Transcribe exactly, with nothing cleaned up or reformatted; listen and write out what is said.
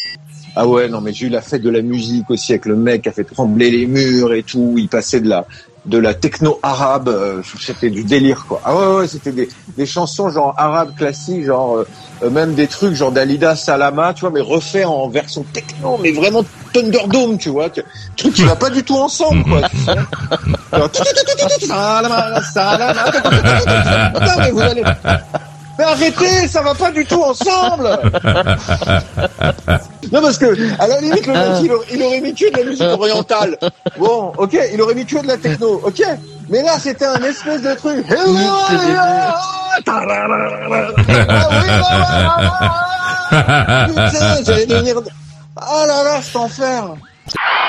Ah ouais, non, mais j'ai eu la fête de la musique aussi avec le mec qui a fait trembler les murs et tout. Il passait de la de la techno arabe, euh, c'était du délire quoi. Ah ouais ouais, c'était des des chansons genre arabes classiques, genre euh, même des trucs genre Dalida Salama, tu vois, mais refait en version techno, mais vraiment Thunderdome, tu vois, truc qui va pas du tout ensemble quoi. Tu sais. Genre, Salama, Salama. Putain, mais vous allez Mais arrêtez, ça va pas du tout ensemble. Non, parce que, à la limite, le mec, il aurait, il aurait mis que de la musique orientale. Bon, ok, il aurait mis que de la techno, ok. Mais là, c'était un espèce de truc. Putain, j'allais devenir... Ah là là, cet enfer.